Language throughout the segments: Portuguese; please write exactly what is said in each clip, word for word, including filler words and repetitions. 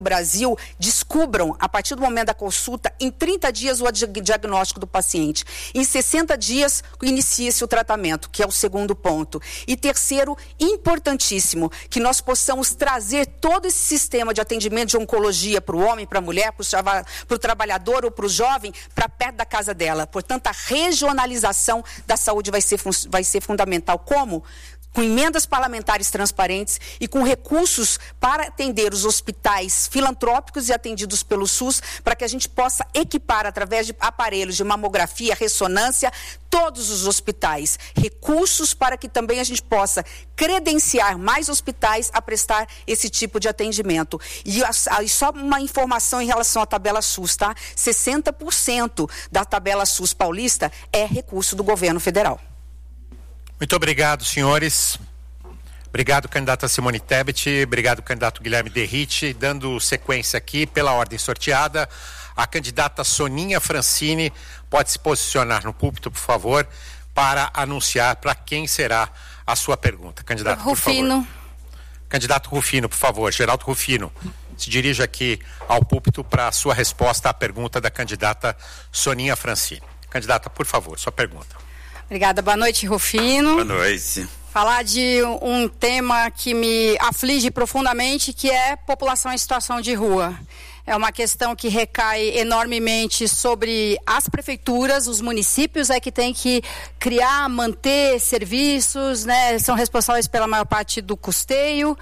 Brasil descubram, a partir do momento da consulta, em trinta dias o diagnóstico do paciente. Em sessenta dias inicia-se o tratamento, que é o segundo ponto. E terceiro, importantíssimo, que nós possamos trazer todo esse sistema de atendimento de oncologia para o homem, para a mulher, para o trabalhador ou para o jovem, para perto da casa dela. Portanto, a regionalização da saúde vai ser, vai ser fundamental. Como? Com emendas parlamentares transparentes e com recursos para atender os hospitais filantrópicos e atendidos pelo SUS, para que a gente possa equipar, através de aparelhos de mamografia, ressonância, todos os hospitais. Recursos para que também a gente possa credenciar mais hospitais a prestar esse tipo de atendimento. E, e só uma informação em relação à tabela SUS, tá? sessenta por cento da tabela SUS paulista é recurso do governo federal. Muito obrigado, senhores. Obrigado, candidata Simone Tebet. Obrigado, candidato Guilherme Derrite. Dando sequência aqui, pela ordem sorteada, a candidata Soninha Francini pode se posicionar no púlpito, por favor, para anunciar para quem será a sua pergunta. Candidato, Rufino. por favor. Candidato Rufino, por favor. Geraldo Rufino, se dirija aqui ao púlpito para a sua resposta à pergunta da candidata Soninha Francini. Candidata, por favor, sua pergunta. Obrigada. Boa noite, Rufino. Boa noite. Falar de um tema que me aflige profundamente, que é população em situação de rua. É uma questão que recai enormemente sobre as prefeituras, os municípios é que tem que criar, manter serviços, né? São responsáveis pela maior parte do custeio.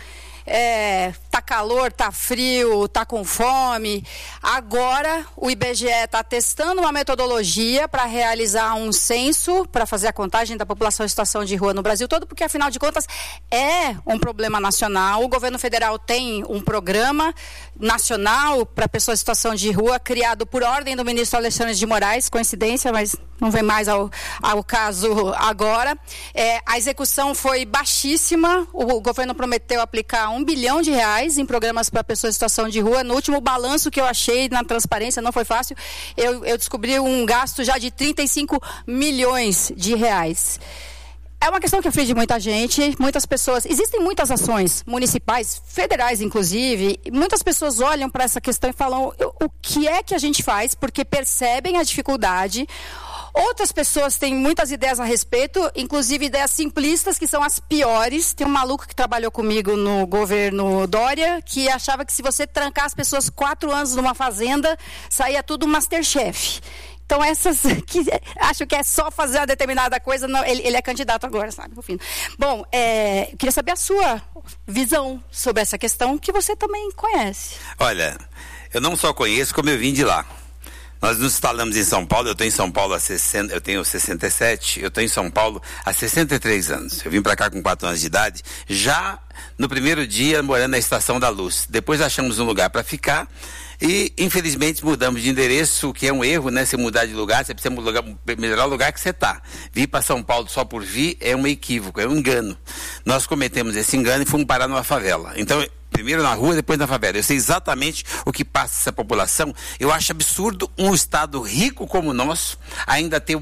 É, tá calor, tá frio, tá com fome. Agora o I B G E está testando uma metodologia para realizar um censo, para fazer a contagem da população em situação de rua no Brasil todo, porque afinal de contas é um problema nacional. O governo federal tem um programa nacional para pessoas em situação de rua, criado por ordem do ministro Alexandre de Moraes, coincidência, mas não vem mais ao, ao caso agora. É, a execução foi baixíssima, o governo prometeu aplicar um bilhão de reais em programas para pessoas em situação de rua. No último balanço que eu achei na transparência, não foi fácil, eu, eu descobri um gasto já de trinta e cinco milhões de reais. É uma questão que aflige muita gente, muitas pessoas, existem muitas ações municipais, federais inclusive, muitas pessoas olham para essa questão e falam o que é que a gente faz, porque percebem a dificuldade. Outras pessoas têm muitas ideias a respeito, inclusive ideias simplistas, que são as piores. Tem um maluco que trabalhou comigo no governo Dória, que achava que se você trancar as pessoas quatro anos numa fazenda, saía tudo Masterchef. Então, essas que acham que é só fazer uma determinada coisa, não, ele, ele é candidato agora, sabe, Rufino? Bom, é, eu queria saber a sua visão sobre essa questão, que você também conhece. Olha, eu não só conheço, como eu vim de lá. Nós nos instalamos em São Paulo, eu estou em São Paulo há sessenta, eu tenho sessenta e sete, eu estou em São Paulo há sessenta e três anos. Eu vim para cá com quatro anos de idade, já no primeiro dia morando na Estação da Luz. Depois achamos um lugar para ficar e, infelizmente, mudamos de endereço, o que é um erro, né? Você mudar de lugar, você precisa mudar, melhorar o lugar que você está. Vir para São Paulo só por vir é um equívoco, é um engano. Nós cometemos esse engano e fomos parar numa favela. Então, primeiro na rua, depois na favela. Eu sei exatamente o que passa essa população. Eu acho absurdo um estado rico como o nosso ainda ter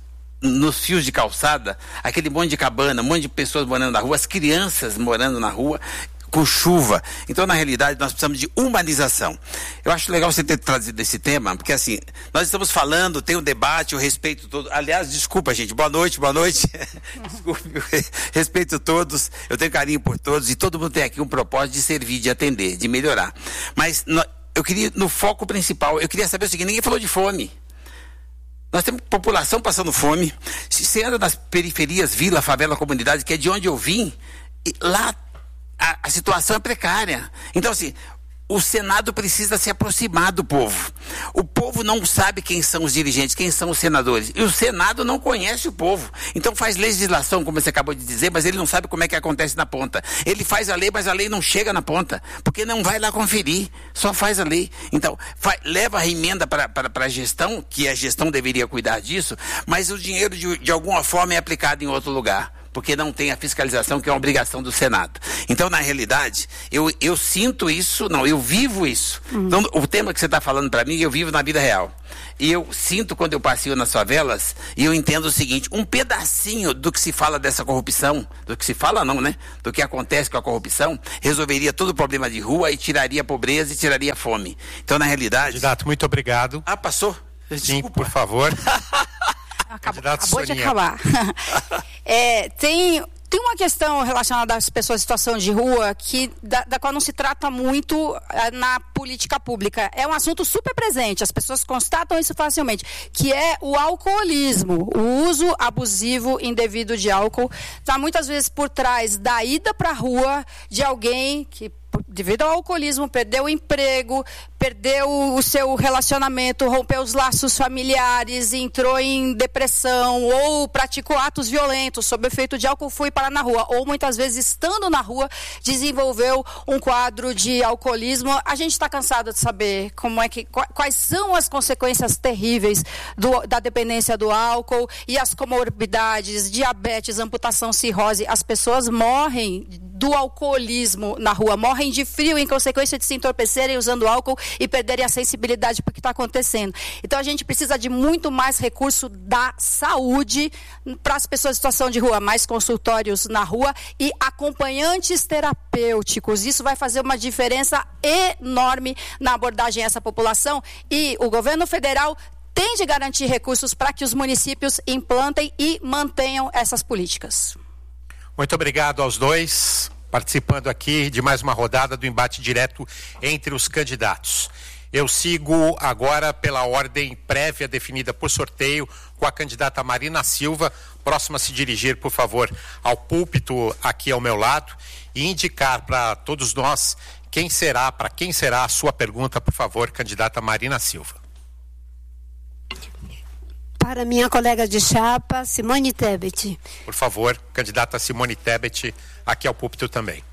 nos fios de calçada aquele monte de cabana, um monte de pessoas morando na rua, as crianças morando na rua com chuva. Então, na realidade, nós precisamos de humanização. Eu acho legal você ter trazido esse tema, porque assim, nós estamos falando, tem um debate, o respeito todo. Aliás, desculpa, gente, boa noite, boa noite. Desculpe, respeito todos, eu tenho carinho por todos e todo mundo tem aqui um propósito de servir, de atender, de melhorar. Mas no, eu queria, no foco principal, eu queria saber o seguinte: ninguém falou de fome. Nós temos população passando fome. Se você anda nas periferias, vila, favela, comunidade, que é de onde eu vim, e lá A, a situação é precária. Então, assim, o Senado precisa se aproximar do povo. O povo não sabe quem são os dirigentes, quem são os senadores. E o Senado não conhece o povo. Então faz legislação, como você acabou de dizer, mas ele não sabe como é que acontece na ponta. Ele faz a lei, mas a lei não chega na ponta, porque não vai lá conferir, só faz a lei. Então, faz, leva a emenda para a gestão, que a gestão deveria cuidar disso, mas o dinheiro de, de alguma forma é aplicado em outro lugar. porque não tem a fiscalização, que é uma obrigação do Senado. Então, na realidade, eu, eu sinto isso, não, eu vivo isso. Uhum. Então, o tema que você está falando para mim, eu vivo na vida real. E eu sinto quando eu passeio nas favelas, e eu entendo o seguinte, um pedacinho do que se fala dessa corrupção, do que se fala não, né? Do que acontece com a corrupção, resolveria todo o problema de rua e tiraria a pobreza e tiraria a fome. Então, na realidade... Candidato, muito obrigado. Ah, passou? Sim, Desculpa. Por favor. Acabou, acabou de acabar. é, tem... Tem uma questão relacionada às pessoas em situação de rua que, da, da qual não se trata muito uh, na política pública. É um assunto super presente, as pessoas constatam isso facilmente, que é o alcoolismo, o uso abusivo indevido de álcool. Está muitas vezes por trás da ida para a rua de alguém que, devido ao alcoolismo, perdeu o emprego, perdeu o seu relacionamento, rompeu os laços familiares, entrou em depressão ou praticou atos violentos sob efeito de álcool, foi parar na rua. Ou muitas vezes, estando na rua, desenvolveu um quadro de alcoolismo. A gente está cansado de saber como é que, quais são as consequências terríveis do, da dependência do álcool e as comorbidades, diabetes, amputação, cirrose. As pessoas morrem do alcoolismo na rua, morrem de frio em consequência de se entorpecerem usando álcool e perderem a sensibilidade para o que está acontecendo. Então a gente precisa de muito mais recurso da saúde para as pessoas em situação de rua, mais consultórios na rua e acompanhantes terapêuticos. Isso vai fazer uma diferença enorme na abordagem a essa população, e o governo federal tem de garantir recursos para que os municípios implantem e mantenham essas políticas. Muito obrigado aos dois, participando aqui de mais uma rodada do embate direto entre os candidatos. Eu sigo agora pela ordem prévia definida por sorteio com a candidata Marina Silva, próxima a se dirigir, por favor, ao púlpito aqui ao meu lado e indicar para todos nós quem será, para quem será a sua pergunta, por favor, candidata Marina Silva. Para minha colega de chapa, Simone Tebet. Por favor, candidata Simone Tebet, aqui ao púlpito também.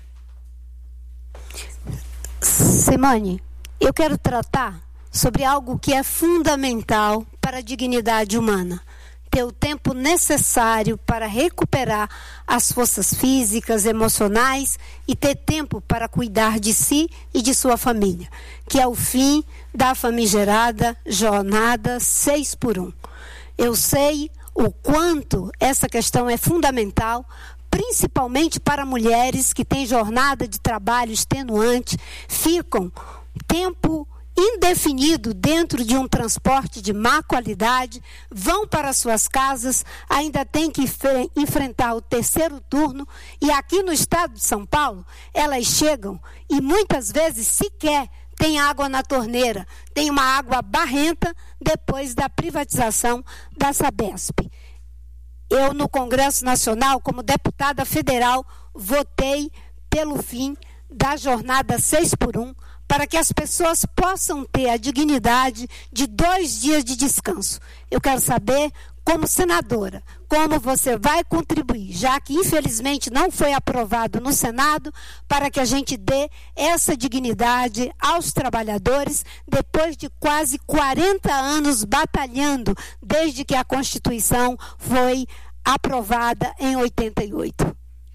Simone, eu quero tratar sobre algo que é fundamental para a dignidade humana. Ter o tempo necessário para recuperar as forças físicas, emocionais e ter tempo para cuidar de si e de sua família, que é o fim da famigerada jornada seis por um. Eu sei o quanto essa questão é fundamental, principalmente para mulheres que têm jornada de trabalho extenuante, ficam tempo indefinido dentro de um transporte de má qualidade, vão para suas casas, ainda tem que enfrentar o terceiro turno, e aqui no estado de São Paulo, elas chegam e muitas vezes sequer tem água na torneira, tem uma água barrenta depois da privatização da Sabesp. Eu, no Congresso Nacional, como deputada federal, votei pelo fim da jornada seis por um, para que as pessoas possam ter a dignidade de dois dias de descanso. Eu quero saber, como senadora, como você vai contribuir, já que infelizmente não foi aprovado no Senado, para que a gente dê essa dignidade aos trabalhadores depois de quase quarenta anos batalhando desde que a Constituição foi aprovada em oitenta e oito.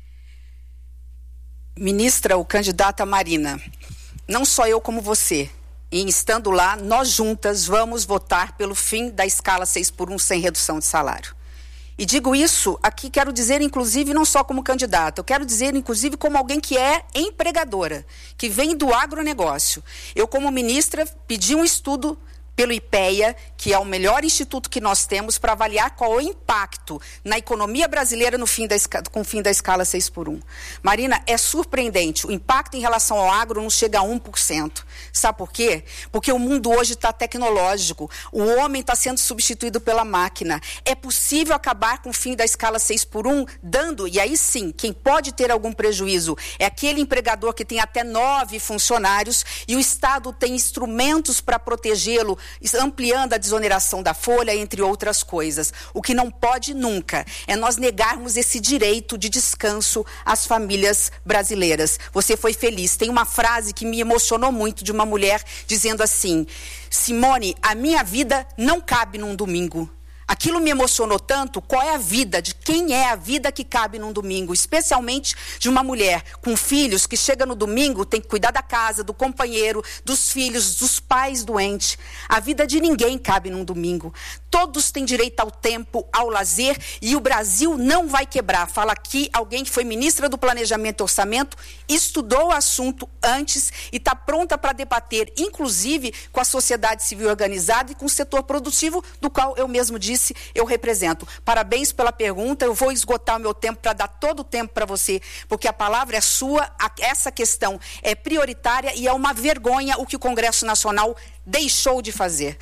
Ministra, o candidata Marina, não só eu como você, e estando lá, nós juntas vamos votar pelo fim da escala seis por um sem redução de salário. E digo isso aqui, quero dizer inclusive não só como candidata, eu quero dizer inclusive como alguém que é empregadora, que vem do agronegócio. Eu, como ministra, pedi um estudo pelo IPEA, que é o melhor instituto que nós temos para avaliar qual é o impacto na economia brasileira no fim da, com o fim da escala seis por um. Marina, é surpreendente. O impacto em relação ao agro não chega a um por cento. Sabe por quê? Porque o mundo hoje está tecnológico. O homem está sendo substituído pela máquina. É possível acabar com o fim da escala seis por um, dando, e aí sim, quem pode ter algum prejuízo é aquele empregador que tem até nove funcionários e o Estado tem instrumentos para protegê-lo, ampliando a desoneração da folha, entre outras coisas. O que não pode nunca é nós negarmos esse direito de descanso às famílias brasileiras. Você foi feliz. Tem uma frase que me emocionou muito de uma mulher dizendo assim: Simone, a minha vida não cabe num domingo. Aquilo me emocionou tanto. Qual é a vida, de quem é a vida que cabe num domingo, especialmente de uma mulher com filhos que chega no domingo, tem que cuidar da casa, do companheiro, dos filhos, dos pais doentes. A vida de ninguém cabe num domingo. Todos têm direito ao tempo, ao lazer, e o Brasil não vai quebrar. Fala aqui alguém que foi ministra do Planejamento e Orçamento, estudou o assunto antes e está pronta para debater, inclusive com a sociedade civil organizada e com o setor produtivo, do qual eu mesmo disse eu represento. Parabéns pela pergunta. Eu vou esgotar o meu tempo para dar todo o tempo para você, porque a palavra é sua. Essa questão é prioritária e é uma vergonha o que o Congresso Nacional deixou de fazer.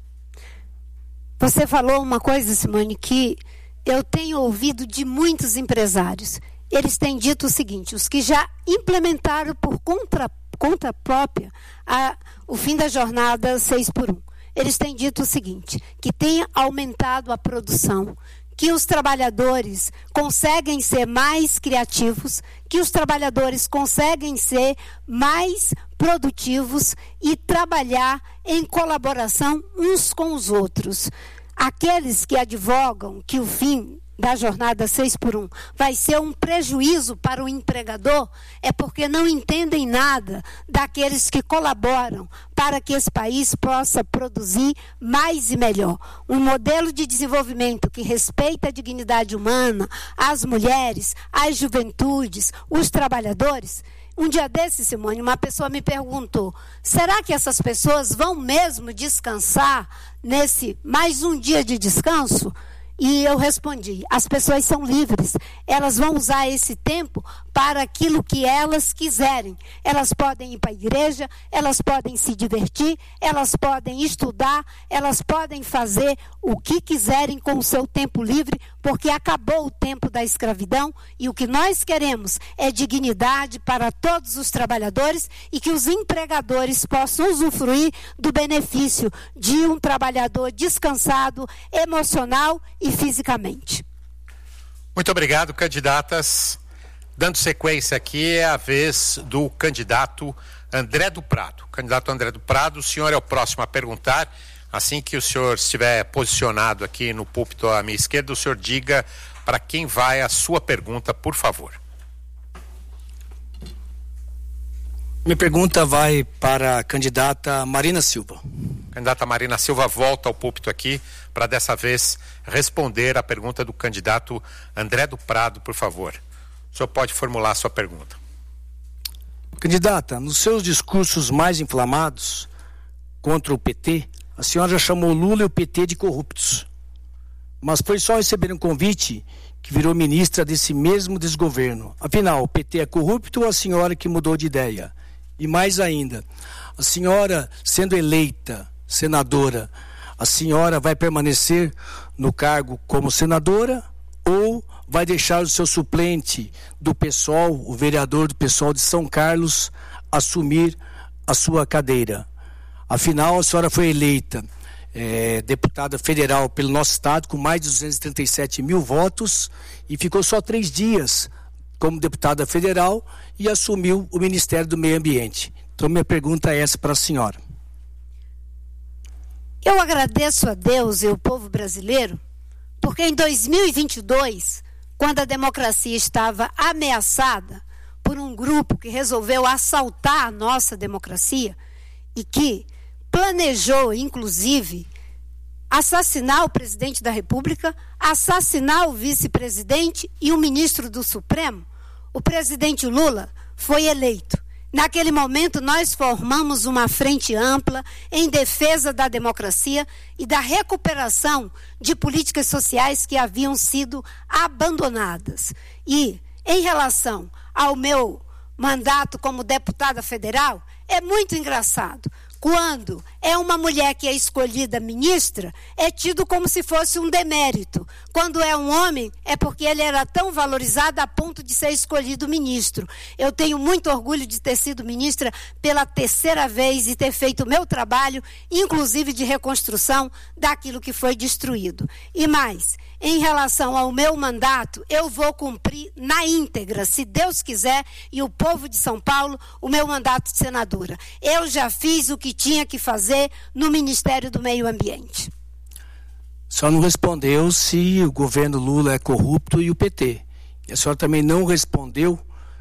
Você falou uma coisa, Simone, que eu tenho ouvido de muitos empresários. Eles têm dito o seguinte: os que já implementaram por conta, conta própria a, o fim da jornada seis por um. Eles têm dito o seguinte, que tem aumentado a produção, que os trabalhadores conseguem ser mais criativos, que os trabalhadores conseguem ser mais produtivos e trabalhar em colaboração uns com os outros. Aqueles que advogam que o fim da jornada seis por um vai ser um prejuízo para o empregador, é porque não entendem nada daqueles que colaboram para que esse país possa produzir mais e melhor. Um modelo de desenvolvimento que respeita a dignidade humana, as mulheres, as juventudes, os trabalhadores. Um dia desses, Simone, uma pessoa me perguntou, será que essas pessoas vão mesmo descansar nesse mais um dia de descanso? E eu respondi, as pessoas são livres, elas vão usar esse tempo para aquilo que elas quiserem. Elas podem ir para a igreja, elas podem se divertir, elas podem estudar, elas podem fazer o que quiserem com o seu tempo livre, porque acabou o tempo da escravidão e o que nós queremos é dignidade para todos os trabalhadores e que os empregadores possam usufruir do benefício de um trabalhador descansado, emocional e fisicamente. Muito obrigado, candidatas. Dando sequência aqui, é a vez do candidato André do Prado. Candidato André do Prado, o senhor é o próximo a perguntar. Assim que o senhor estiver posicionado aqui no púlpito à minha esquerda, o senhor diga para quem vai a sua pergunta, por favor. Minha pergunta vai para a candidata Marina Silva. Candidata Marina Silva volta ao púlpito aqui para dessa vez responder a pergunta do candidato André do Prado, por favor. O senhor pode formular a sua pergunta. Candidata, nos seus discursos mais inflamados contra o P T, a senhora já chamou Lula e o P T de corruptos. Mas foi só receber um convite que virou ministra desse mesmo desgoverno. Afinal, o P T é corrupto ou a senhora que mudou de ideia? E mais ainda, a senhora sendo eleita senadora, a senhora vai permanecer no cargo como senadora ou vai deixar o seu suplente do PSOL, o vereador do PSOL de São Carlos, assumir a sua cadeira? Afinal, a senhora foi eleita é, deputada federal pelo nosso estado com mais de duzentos e trinta e sete mil votos e ficou só três dias como deputada federal e assumiu o Ministério do Meio Ambiente. Então, minha pergunta é essa para a senhora. Eu agradeço a Deus e o povo brasileiro, porque em dois mil e vinte e dois, quando a democracia estava ameaçada por um grupo que resolveu assaltar a nossa democracia e que planejou, inclusive, assassinar o presidente da República, assassinar o vice-presidente e o ministro do Supremo, o presidente Lula foi eleito. Naquele momento, nós formamos uma frente ampla em defesa da democracia e da recuperação de políticas sociais que haviam sido abandonadas. E, em relação ao meu mandato como deputada federal, é muito engraçado. Quando é uma mulher que é escolhida ministra, é tido como se fosse um demérito. Quando é um homem, é porque ele era tão valorizado a ponto de ser escolhido ministro. Eu tenho muito orgulho de ter sido ministra pela terceira vez e ter feito o meu trabalho, inclusive de reconstrução daquilo que foi destruído. E mais, em relação ao meu mandato, eu vou cumprir na íntegra, se Deus quiser, e o povo de São Paulo, o meu mandato de senadora. Eu já fiz o que tinha que fazer no Ministério do Meio Ambiente. senhora não respondeu se o governo Lula é corrupto e o P T. E a senhora também não respondeu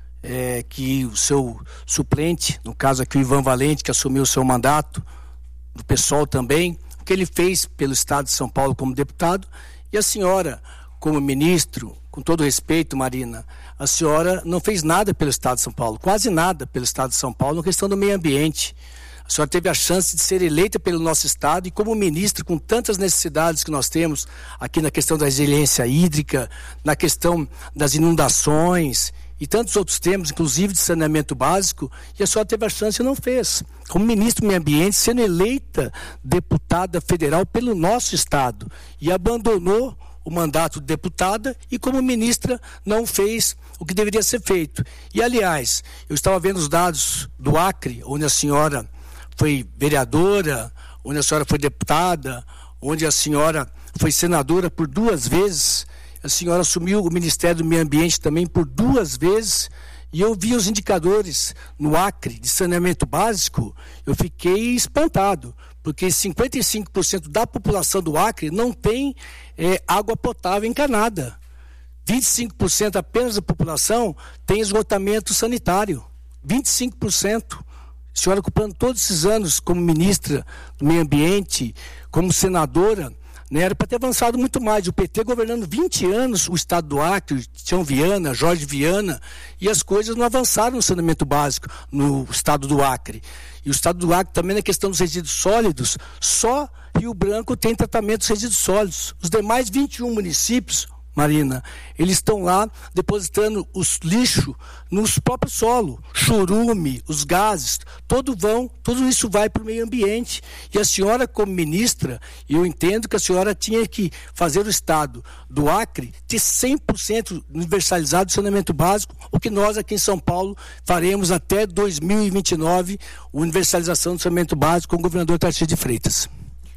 é, que o seu suplente, no caso aqui o Ivan Valente, que assumiu o seu mandato, do PSOL também, o que ele fez pelo Estado de São Paulo como deputado, e a senhora, como ministro, com todo respeito, Marina, a senhora não fez nada pelo Estado de São Paulo, quase nada pelo Estado de São Paulo, na questão do meio ambiente. A senhora teve a chance de ser eleita pelo nosso Estado e como ministro, com tantas necessidades que nós temos aqui na questão da resiliência hídrica, na questão das inundações e tantos outros temas, inclusive de saneamento básico, e a senhora teve a chance e não fez. Como ministro do meio ambiente, sendo eleita deputada federal pelo nosso Estado e abandonou o mandato de deputada e como ministra não fez o que deveria ser feito. E aliás, eu estava vendo os dados do Acre, onde a senhora foi vereadora, onde a senhora foi deputada, onde a senhora foi senadora por duas vezes, a senhora assumiu o Ministério do Meio Ambiente também por duas vezes, e eu vi os indicadores no Acre de saneamento básico, eu fiquei espantado, porque cinquenta e cinco por cento da população do Acre não tem é, água potável encanada. vinte e cinco por cento apenas da população tem esgotamento sanitário. vinte e cinco por cento. A senhora ocupando todos esses anos como ministra do Meio Ambiente, como senadora, né, era para ter avançado muito mais. O P T governando vinte anos o estado do Acre, Tião Viana, Jorge Viana, e as coisas não avançaram no saneamento básico no estado do Acre. E o estado do Acre também na questão dos resíduos sólidos, só Rio Branco tem tratamento dos resíduos sólidos. Os demais vinte e um municípios, Marina, eles estão lá depositando os lixos nos próprios solos, churume, os gases, todo vão, tudo isso vai para o meio ambiente. E a senhora, como ministra, eu entendo que a senhora tinha que fazer o estado do Acre ter cem por cento universalizado o saneamento básico, o que nós aqui em São Paulo faremos até dois mil e vinte e nove, universalização do saneamento básico com o governador Tarcísio de Freitas.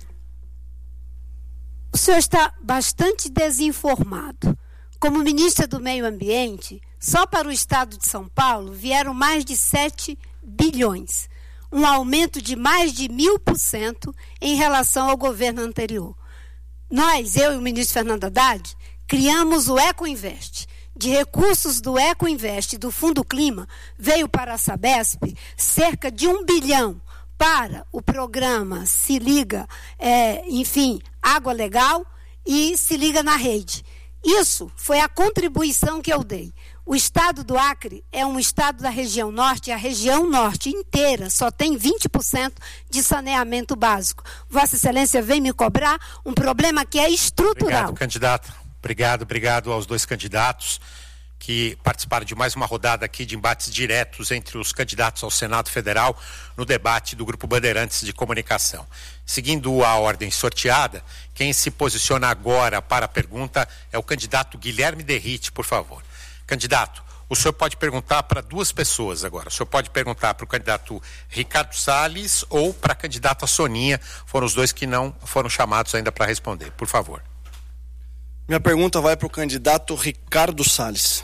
O senhor está bastante desinformado. Como ministra do Meio Ambiente, só para o estado de São Paulo vieram mais de sete bilhões, um aumento de mais de mil por cento em relação ao governo anterior. Nós, eu e o ministro Fernando Haddad, criamos o Ecoinvest. De recursos do Ecoinvest e do Fundo Clima, veio para a Sabesp cerca de um bilhão para o programa Se Liga, é, enfim, Água Legal e Se Liga na Rede. Isso foi a contribuição que eu dei. O estado do Acre é um estado da região norte, e a região norte inteira só tem vinte por cento de saneamento básico. Vossa Excelência vem me cobrar um problema que é estrutural. Obrigado, candidato. Obrigado, obrigado aos dois candidatos que participaram de mais uma rodada aqui de embates diretos entre os candidatos ao Senado Federal no debate do Grupo Bandeirantes de Comunicação. Seguindo a ordem sorteada, quem se posiciona agora para a pergunta é o candidato Guilherme Derrite, por favor. Candidato, o senhor pode perguntar para duas pessoas agora. O senhor pode perguntar para o candidato Ricardo Salles ou para a candidata Soninha, foram os dois que não foram chamados ainda para responder. Por favor. Minha pergunta vai para o candidato Ricardo Salles.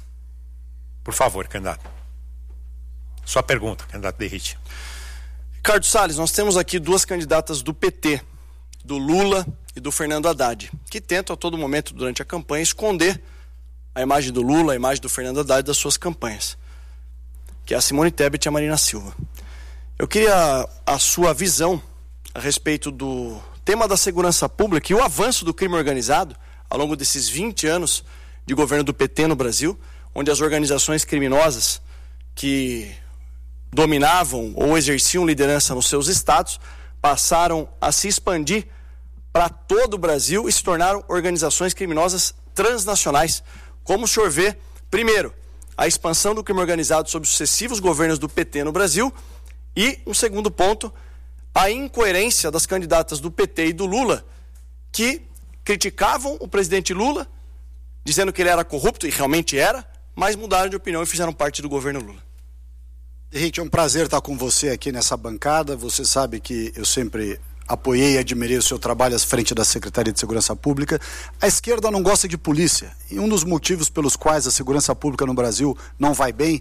Por favor, candidato. Sua pergunta, candidato Derrite. Ricardo Salles, nós temos aqui duas candidatas do P T, do Lula e do Fernando Haddad, que tentam a todo momento durante a campanha esconder a imagem do Lula, a imagem do Fernando Haddad das suas campanhas, que é a Simone Tebet e a Marina Silva. Eu queria a sua visão a respeito do tema da segurança pública e o avanço do crime organizado ao longo desses vinte anos de governo do P T no Brasil, onde as organizações criminosas que dominavam ou exerciam liderança nos seus estados passaram a se expandir para todo o Brasil e se tornaram organizações criminosas transnacionais. Como o senhor vê, primeiro, a expansão do crime organizado sob sucessivos governos do P T no Brasil e, um segundo ponto, a incoerência das candidatas do P T e do Lula que criticavam o presidente Lula, dizendo que ele era corrupto, e realmente era, mas mudaram de opinião e fizeram parte do governo Lula. Derrite, é um prazer estar com você aqui nessa bancada. Você sabe que eu sempre apoiei e admirei o seu trabalho à frente da Secretaria de Segurança Pública. A esquerda não gosta de polícia, e um dos motivos pelos quais a segurança pública no Brasil não vai bem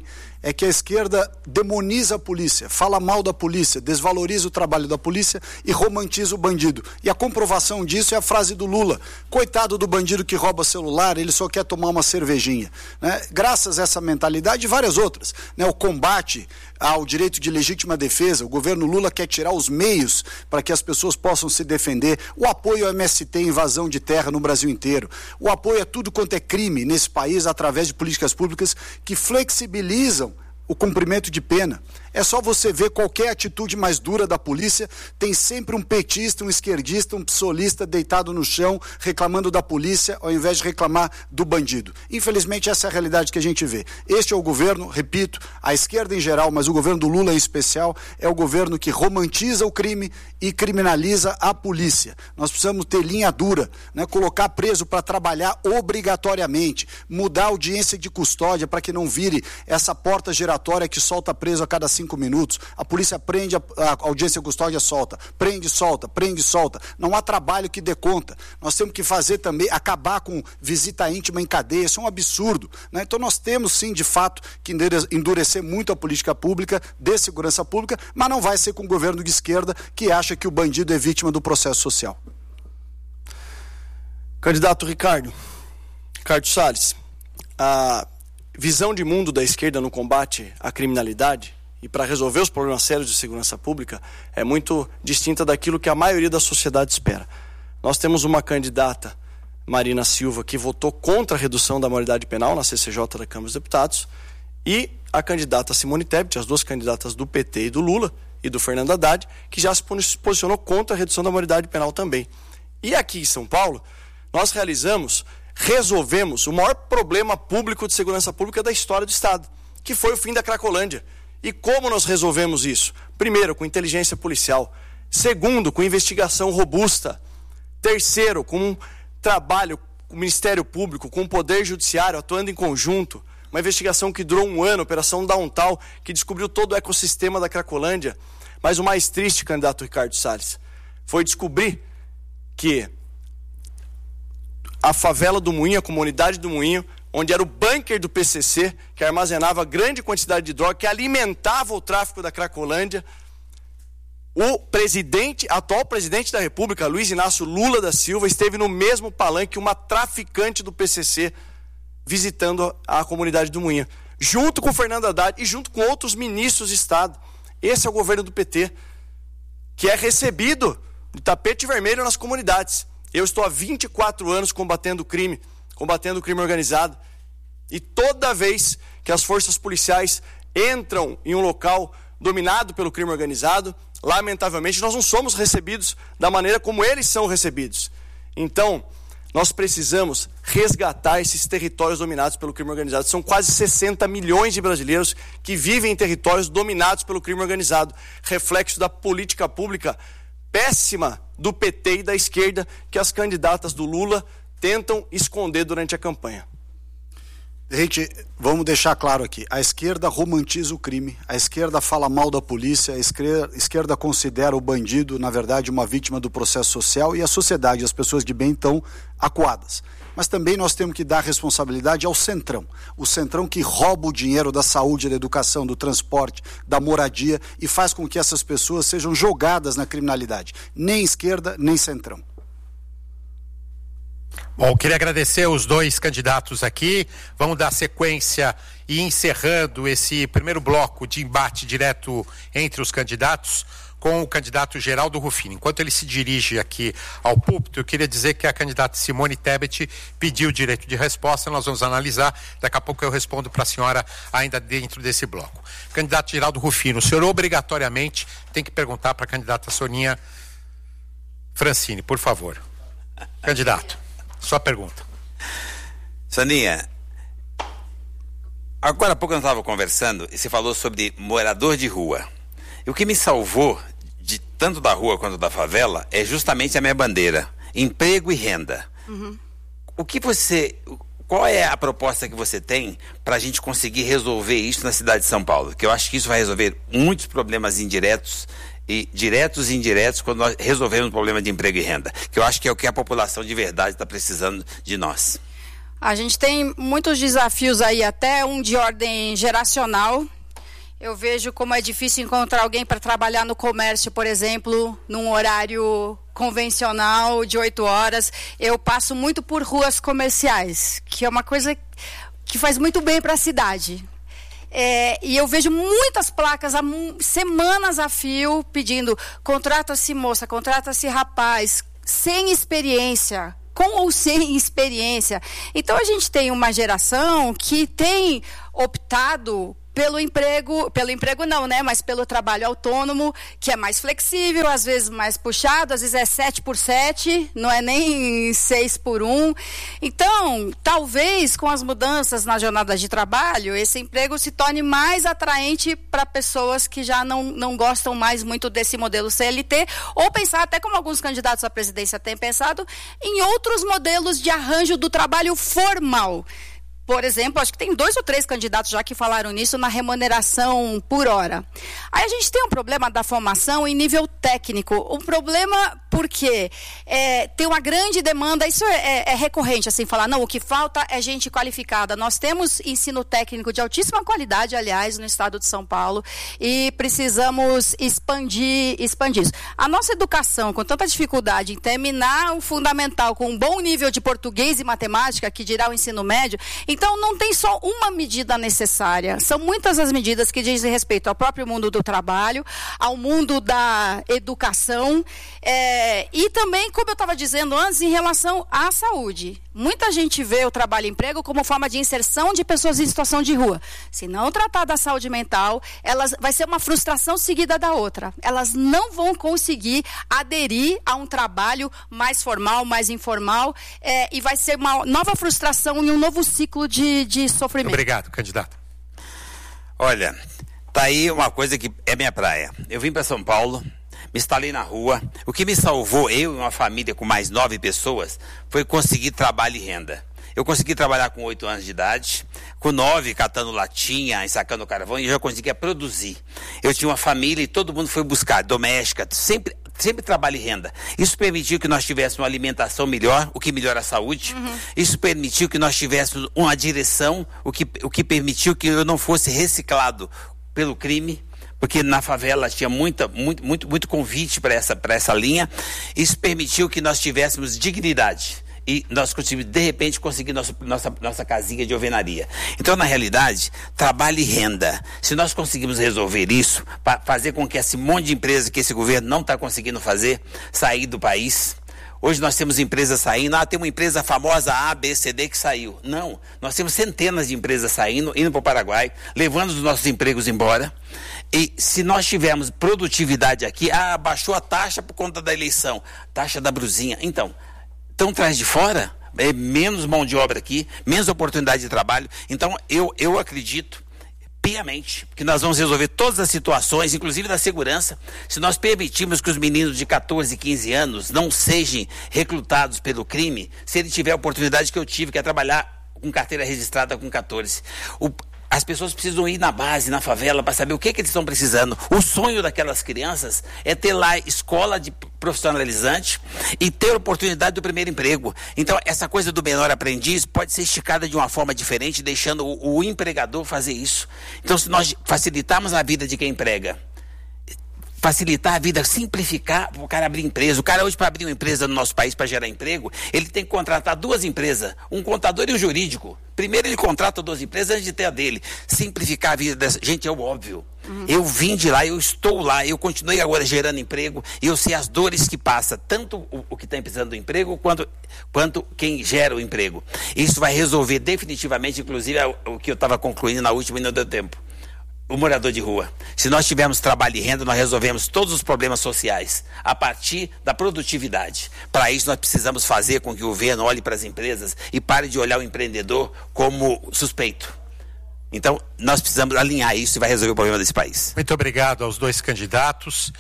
é que a esquerda demoniza a polícia, fala mal da polícia, desvaloriza o trabalho da polícia e romantiza o bandido. E a comprovação disso é a frase do Lula: coitado do bandido que rouba celular, ele só quer tomar uma cervejinha. Né? Graças a essa mentalidade e várias outras, né? O combate ao direito de legítima defesa, o governo Lula quer tirar os meios para que as pessoas possam se defender, o apoio ao M S T, invasão de terra no Brasil inteiro, o apoio a tudo quanto é crime nesse país através de políticas públicas que flexibilizam o cumprimento de pena. É só você ver qualquer atitude mais dura da polícia, tem sempre um petista, um esquerdista, um psolista deitado no chão reclamando da polícia ao invés de reclamar do bandido. Infelizmente essa é a realidade que a gente vê. Este é o governo, repito, a esquerda em geral, mas o governo do Lula em especial, é o governo que romantiza o crime e criminaliza a polícia. Nós precisamos ter linha dura, né? Colocar preso para trabalhar obrigatoriamente, mudar a audiência de custódia para que não vire essa porta giratória que solta preso a cada cinco minutos. A polícia prende, a, a audiência de custódia solta, prende, solta, prende, solta. Não há trabalho que dê conta. Nós temos que fazer também, acabar com visita íntima em cadeia, isso é um absurdo. Né? Então nós temos sim, de fato, que endurecer muito a política pública de segurança pública, mas não vai ser com o governo de esquerda que acha que o bandido é vítima do processo social. Candidato Ricardo, Ricardo Salles, a visão de mundo da esquerda no combate à criminalidade e para resolver os problemas sérios de segurança pública é muito distinta daquilo que a maioria da sociedade espera. Nós temos uma candidata, Marina Silva, que votou contra a redução da maioridade penal na C C J da Câmara dos Deputados, e a candidata Simone Tebet, as duas candidatas do P T e do Lula e do Fernando Haddad, que já se posicionou contra a redução da maioridade penal também. E aqui em São Paulo, nós realizamos, resolvemos o maior problema público de segurança pública da história do Estado, que foi o fim da Cracolândia. E como nós resolvemos isso? Primeiro, com inteligência policial. Segundo, com investigação robusta. Terceiro, com um trabalho com o Ministério Público, com o Poder Judiciário atuando em conjunto. Uma investigação que durou um ano, Operação Downtown, que descobriu todo o ecossistema da Cracolândia. Mas o mais triste, candidato Ricardo Salles, foi descobrir que a favela do Moinho, a comunidade do Moinho, onde era o bunker do P C C, que armazenava grande quantidade de droga, que alimentava o tráfico da Cracolândia, o presidente, atual presidente da República, Luiz Inácio Lula da Silva, esteve no mesmo palanque, uma traficante do P C C, visitando a, a comunidade do Moinho, junto com o Fernando Haddad e junto com outros ministros de Estado. Esse é o governo do P T, que é recebido de tapete vermelho nas comunidades. Eu estou há vinte e quatro anos combatendo o crime, combatendo o crime organizado, e toda vez que as forças policiais entram em um local dominado pelo crime organizado, lamentavelmente nós não somos recebidos da maneira como eles são recebidos. Então, nós precisamos resgatar esses territórios dominados pelo crime organizado. São quase sessenta milhões de brasileiros que vivem em territórios dominados pelo crime organizado, reflexo da política pública péssima do P T e da esquerda que as candidatas do Lula tentam esconder durante a campanha. Gente, vamos deixar claro aqui, a esquerda romantiza o crime, a esquerda fala mal da polícia, a esquerda, a esquerda considera o bandido, na verdade, uma vítima do processo social, e a sociedade, as pessoas de bem estão acuadas. Mas também nós temos que dar responsabilidade ao centrão, o centrão que rouba o dinheiro da saúde, da educação, do transporte, da moradia e faz com que essas pessoas sejam jogadas na criminalidade, nem esquerda, nem centrão. Bom, queria agradecer os dois candidatos aqui. Vamos dar sequência e encerrando esse primeiro bloco de embate direto entre os candidatos com o candidato Geraldo Rufino. Enquanto ele se dirige aqui ao púlpito, eu queria dizer que a candidata Simone Tebet pediu o direito de resposta, nós vamos analisar, daqui a pouco eu respondo para a senhora ainda dentro desse bloco. Candidato Geraldo Rufino, o senhor obrigatoriamente tem que perguntar para a candidata Soninha Francini, por favor. Candidato, sua pergunta. Soninha, agora há pouco eu estava conversando e você falou sobre morador de rua. E o que me salvou de tanto da rua quanto da favela é justamente a minha bandeira, emprego e renda. Uhum. O que você, qual é a proposta que você tem para a gente conseguir resolver isso na cidade de São Paulo? Que eu acho que isso vai resolver muitos problemas indiretos e diretos e indiretos quando nós resolvermos o problema de emprego e renda, que eu acho que é o que a população de verdade está precisando de nós. A gente tem muitos desafios aí, até um de ordem geracional. Eu vejo como é difícil encontrar alguém para trabalhar no comércio, por exemplo, num horário convencional de oito horas. Eu passo muito por ruas comerciais, que é uma coisa que faz muito bem para a cidade. É, e eu vejo muitas placas há semanas a fio pedindo: contrata-se moça, contrata-se rapaz, sem experiência, com ou sem experiência. Então a gente tem uma geração que tem optado pelo emprego, pelo emprego não, né? Mas pelo trabalho autônomo, que é mais flexível, às vezes mais puxado, às vezes é sete por sete, não é nem seis por um. Então, talvez com as mudanças na jornada de trabalho, esse emprego se torne mais atraente para pessoas que já não, não gostam mais muito desse modelo C L T, ou pensar, até como alguns candidatos à presidência têm pensado, em outros modelos de arranjo do trabalho formal. Por exemplo, acho que tem dois ou três candidatos já que falaram nisso, na remuneração por hora. Aí a gente tem um problema da formação em nível técnico. Um problema porque é, tem uma grande demanda, isso é, é, é recorrente, assim, falar, não, o que falta é gente qualificada. Nós temos ensino técnico de altíssima qualidade, aliás, no estado de São Paulo, e precisamos expandir, expandir isso. A nossa educação, com tanta dificuldade em terminar o fundamental com um bom nível de português e matemática, que dirá o ensino médio, então não tem só uma medida necessária, são muitas as medidas que dizem respeito ao próprio mundo do trabalho, ao mundo da educação, é, e também, como eu estava dizendo antes, em relação à saúde. Muita gente vê o trabalho e emprego como forma de inserção de pessoas em situação de rua. Se não tratar da saúde mental, elas, vai ser uma frustração seguida da outra. Elas não vão conseguir aderir a um trabalho mais formal, mais informal, é, e vai ser uma nova frustração e um novo ciclo de, de sofrimento. Obrigado, candidato. Olha, tá aí uma coisa que é minha praia. Eu vim para São Paulo, me instalei na rua. O que me salvou, eu e uma família com mais nove pessoas, foi conseguir trabalho e renda. Eu consegui trabalhar com oito anos de idade, com nove, catando latinha, ensacando carvão, e eu já conseguia produzir. Eu tinha uma família e todo mundo foi buscar, doméstica, sempre, sempre trabalho e renda. Isso permitiu que nós tivéssemos uma alimentação melhor, o que melhora a saúde. Uhum. Isso permitiu que nós tivéssemos uma direção, o que, o que permitiu que eu não fosse reciclado pelo crime, porque na favela tinha muita, muito, muito, muito convite para essa, para essa linha. Isso permitiu que nós tivéssemos dignidade. E nós conseguimos, de repente, conseguir nosso, nossa, nossa casinha de alvenaria. Então, na realidade, trabalho e renda. Se nós conseguimos resolver isso, para fazer com que esse monte de empresa que esse governo não está conseguindo fazer, sair do país. Hoje nós temos empresas saindo, ah, tem uma empresa famosa A, B, C, D que saiu. Não, nós temos centenas de empresas saindo, indo para o Paraguai, levando os nossos empregos embora. E se nós tivermos produtividade aqui, ah, baixou a taxa por conta da eleição, taxa da brusinha. Então, estão atrás de fora, é menos mão de obra aqui, menos oportunidade de trabalho. Então, eu, eu acredito piamente que nós vamos resolver todas as situações, inclusive da segurança, se nós permitirmos que os meninos de catorze, quinze anos não sejam recrutados pelo crime, se ele tiver a oportunidade que eu tive, que é trabalhar com carteira registrada com catorze. O, as pessoas precisam ir na base, na favela, para saber o que, que eles estão precisando. O sonho daquelas crianças é ter lá escola de profissionalizante e ter oportunidade do primeiro emprego. Então, essa coisa do menor aprendiz pode ser esticada de uma forma diferente, deixando o, o empregador fazer isso. Então, se nós facilitarmos a vida de quem emprega, facilitar a vida, simplificar o cara abrir empresa. O cara hoje, para abrir uma empresa no nosso país, para gerar emprego, ele tem que contratar duas empresas, um contador e um jurídico. Primeiro ele contrata duas empresas antes de ter a dele. Simplificar a vida dessa... Gente, é o óbvio. Uhum. Eu vim de lá, eu estou lá, eu continuei agora gerando emprego, e eu sei as dores que passa, tanto o, o que está precisando do emprego, quanto, quanto quem gera o emprego. Isso vai resolver definitivamente, inclusive, o, o que eu estava concluindo na última e não deu tempo. O morador de rua. Se nós tivermos trabalho e renda, nós resolvemos todos os problemas sociais a partir da produtividade. Para isso, nós precisamos fazer com que o governo olhe para as empresas e pare de olhar o empreendedor como suspeito. Então, nós precisamos alinhar isso e vai resolver o problema desse país. Muito obrigado aos dois candidatos.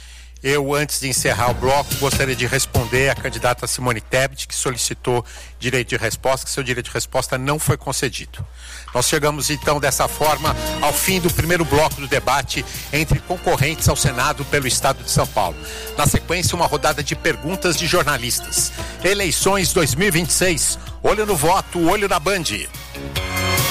Eu, antes de encerrar o bloco, gostaria de responder à candidata Simone Tebet, que solicitou direito de resposta, que seu direito de resposta não foi concedido. Nós chegamos, então, dessa forma, ao fim do primeiro bloco do debate entre concorrentes ao Senado pelo Estado de São Paulo. Na sequência, uma rodada de perguntas de jornalistas. Eleições dois mil e vinte e seis, olho no voto, olho na Band.